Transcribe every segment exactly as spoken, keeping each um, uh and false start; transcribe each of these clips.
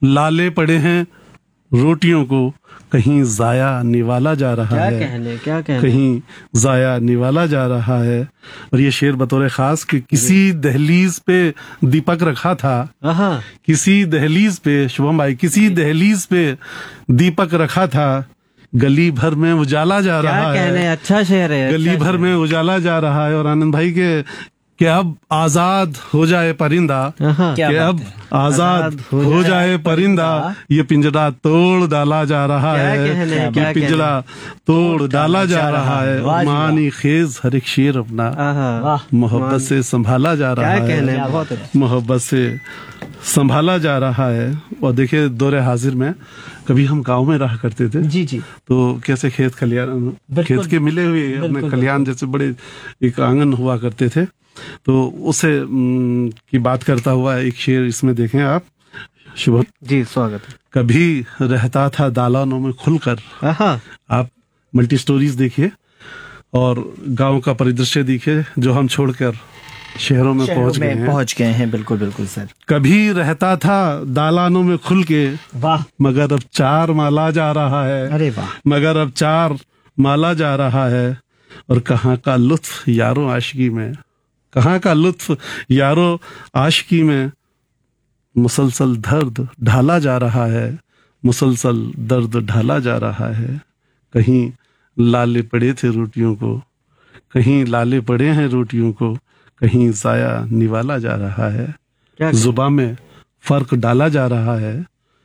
लाले पड़े हैं रोटियों को, कहीं जाया निवाला जा रहा क्या है, कहने क्या कहने कहीं जाया निवाला जा रहा है। और ये शेर बतौर खास कि किसी दहलीज पे दीपक रखा था, हाँ किसी दहलीज पे, शुभम भाई, किसी दहलीज पे दीपक रखा था, गली भर में उजाला जा क्या रहा कहने है, अच्छा शेर है, गली अच्छा भर शेर। में उजाला जा रहा है। और आनंद भाई के कि अब आजाद हो जाए परिंदा, हाँ, क्या कि बात अब है। आजाद हो जाए परिंदा, ये पिंजरा तोड़ डाला जा रहा क्या है, कहने, ये क्या पिंजरा तोड़ डाला जा रहा है। वाह जी वाह। मानी खेज हर एक शेर अपना हाँ, वाह, मोहब्बत से संभाला जा रहा क्या कहने है, बहुत अच्छा। मोहब्बत से संभाला जा रहा है। और देखिए दौरे हाजिर में कभी हम गांव में रहा करते थे, जी जी तो कैसे खेत खलियान, बिल्कुल। खेत के मिले हुए अपने बिल्कुल, खलियान जैसे बड़े एक आंगन हुआ करते थे, तो उसे म, की बात करता हुआ एक शेर इसमें देखें आप, शुभ जी स्वागत है। कभी रहता था दालानों में खुलकर, हाँ आप मल्टी स्टोरीज देखिए और गांव का परिदृश्य देखिए जो हम छोड़कर शहरों में पहुंच गए हैं। पहुंच गए हैं, बिल्कुल बिल्कुल सर। कभी रहता था दालानों में खुल के, वाह, मगर अब चार माला जा रहा है, अरे वाह, मगर अब चार माला जा रहा है। और कहाँ का लुत्फ यारों आशिकी में, कहाँ का लुत्फ यारों आशिकी में, मुसलसल दर्द ढाला जा रहा है, मुसलसल दर्द ढाला जा रहा है। कहीं लाले पड़े थे रोटियों को, कहीं लाले पड़े हैं रोटियों को, कहीं जाया निवाला जा रहा है, क्या जुबां में फर्क डाला जा रहा है,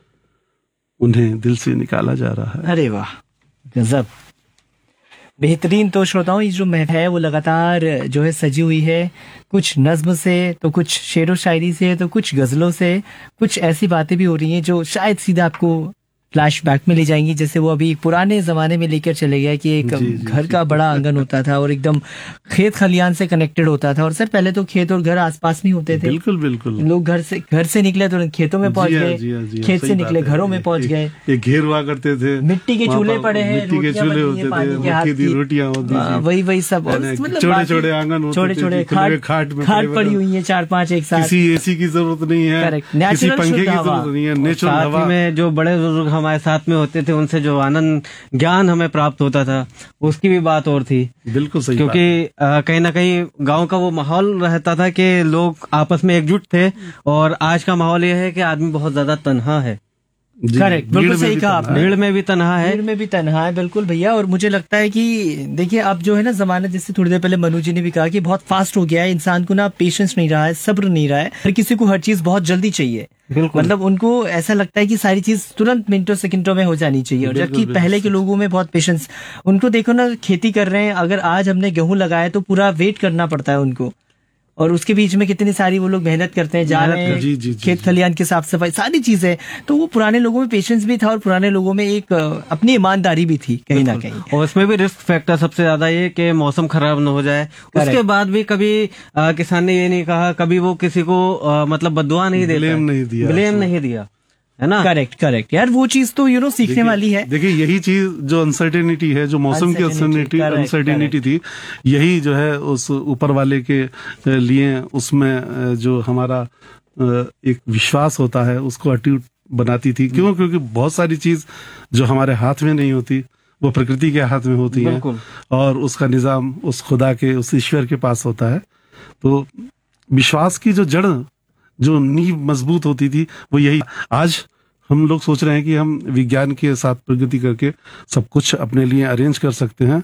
उन्हें दिल से निकाला जा रहा है। अरे वाह, गजब, बेहतरीन। तो श्रोताओं, ये जो महफिल है वो लगातार जो है सजी हुई है, कुछ नज्म से तो कुछ शेरो शायरी से तो कुछ गजलों से, कुछ ऐसी बातें भी हो रही हैं जो शायद सीधा आपको फ्लैशबैक में ले जाएंगी। जैसे वो अभी पुराने जमाने में लेकर चले गए कि एक जी, जी, घर का बड़ा आंगन होता था और एकदम खेत खलियान से कनेक्टेड होता था। और सर पहले तो खेत और घर आसपास में होते थे, बिल्कुल बिल्कुल। लोग घर से घर से निकले तो खेतों में पहुंच जी हाँ, जी हाँ, गए, जी हाँ, खेत सही से बात निकले है। घरों में पहुंच एक- गए, एक घेर हुआ करते थे, मिट्टी के वहाँ चूल्हे पर पड़े हैं, मिट्टी के रोटियां चूल्हे बनी होते हैं, पानी थे, के हाथ मक्की दी की। रोटियां होती हाँ, थी, वही वही सब। और मतलब छोटे बाकी छोटे आंगन होते छोटे थे, छोटे खुले हुए खाट खाट में खाट पड़े पड़ी हुए। हुई है चार पांच एक साथ। किसी एसी की जरूरत नहीं है, Correct. किसी Natural पंखे की शुद्ध हवा। जरूरत नहीं है, नेचुरल साथ हवा। ही में जो बड़े बुजुर्ग हमारे साथ में होते थे, उनसे जो आनंद ज्ञान हमें प्राप्त होता था, उसकी भी बात और थी। बिल्कुल सही क्योंकि अ, कहीं ना कहीं गांव का वो माहौल रहता था कि लोग आपस में एकजुट थे, और आज का माहौल ये है कि आदमी बहुत ज्यादा तन्हा है, बात। जी, Correct, भीड़ बिल्कुल में सही भी कहा तन्हा आपने। है। भीड़ में भी तन्हा है। भीड़ में भी तन्हा है, बिल्कुल भैया। और मुझे लगता है कि देखिए अब जो है ना जमाना, जैसे थोड़ी देर पहले मनु जी ने भी कहा कि बहुत फास्ट हो गया है, इंसान को ना पेशेंस नहीं रहा है, सब्र नहीं रहा है, हर किसी को हर चीज बहुत जल्दी चाहिए। बिल्कुल। मतलब उनको ऐसा लगता है कि सारी चीज तुरंत मिनटों सेकंडों में हो जानी चाहिए। और बिल्कुल, जबकि बिल्कुल। पहले के लोगों में बहुत पेशेंस, उनको देखो ना खेती कर रहे हैं, अगर आज हमने गेहूं लगाया तो पूरा वेट करना पड़ता है उनको, और उसके बीच में कितनी सारी वो लोग मेहनत करते हैं, जा मेहनत रहे कर- हैं, जी, जी, जी, खेत जी। खलियान की साफ सफाई, सारी चीजें। तो वो पुराने लोगों में पेशेंस भी था और पुराने लोगों में एक अ, अपनी ईमानदारी भी थी कहीं ना कहीं। और उसमें भी रिस्क फैक्टर सबसे ज्यादा ये कि मौसम खराब न हो जाए। उसके बाद भी कभी अ, किसान ने ये नहीं कहा, कभी वो किसी को अ, मतलब बददुआ नहीं देता, ब्लेम नहीं दिया। ब्लेम नहीं दिया, है ना। करेक्ट करेक्ट यार, वो चीज तो यू नो सीखने देखिए- वाली है। देखिए यही चीज जो अनसर्टेनिटी है, जो मौसम की Uncertainty, अनसर्टेनिटी correct, अनसर्टेनिटी थी, यही जो है उस ऊपर वाले के अ, लिए उसमें अ, जो हमारा अ, एक विश्वास होता है उसको अटूट बनाती थी। क्यों? क्योंकि बहुत सारी चीज जो हमारे हाथ में नहीं होती वो प्रकृति के हाथ में होती है, बिल्कुल। और उसका निजाम उस खुदा के, उस ईश्वर के पास होता है। तो विश्वास की जो जड़, जो नींव मजबूत होती थी, वो यही। आज हम लोग सोच रहे हैं कि हम विज्ञान के साथ प्रगति करके सब कुछ अपने लिए अरेंज कर सकते हैं,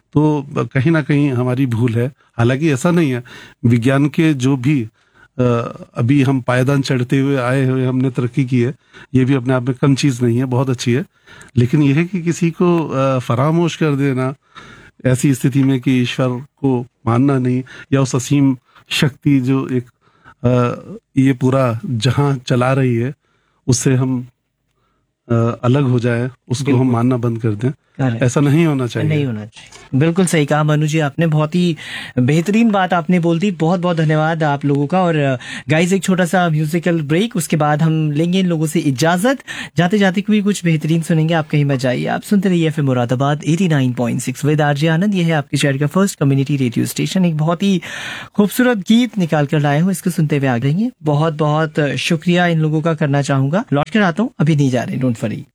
तो कहीं ना कहीं हमारी भूल है। हालांकि ऐसा नहीं है, विज्ञान के जो भी अ, अभी हम पायदान चढ़ते हुए आए हुए हमने तरक्की की है, ये भी अपने आप में कम चीज नहीं है, बहुत अच्छी है। लेकिन यह है कि किसी को अ, फरामोश कर देना ऐसी स्थिति में कि ईश्वर को मानना नहीं, या उस असीम शक्ति जो एक अ, ये पूरा जहां चला रही है, उससे हम अ, अलग हो जाए, उसको हम मानना बंद कर दें, Correct. ऐसा नहीं होना चाहिए। नहीं होना चाहिए। बिल्कुल सही कहा मनु जी आपने, बहुत ही बेहतरीन बात आपने बोल दी। बहुत बहुत धन्यवाद आप लोगों का। और गाइस एक छोटा सा म्यूजिकल ब्रेक, उसके बाद हम लेंगे इन लोगों से इजाजत। जाते जाते भी कुछ बेहतरीन सुनेंगे, आप कहीं मत जाइए। आप सुनते रहिए एफएम मुरादाबाद नवासी पॉइंट सिक्स विद आरजे आनंद। ये है आपके शहर का फर्स्ट कम्युनिटी रेडियो स्टेशन। एक बहुत ही खूबसूरत गीत निकाल कर लाए हूँ, इसको सुनते हुए आ जाइए। बहुत बहुत शुक्रिया इन लोगों का करना चाहूंगा। लौट कर आता हूँ, अभी नहीं जा रहे, डोंट वरी।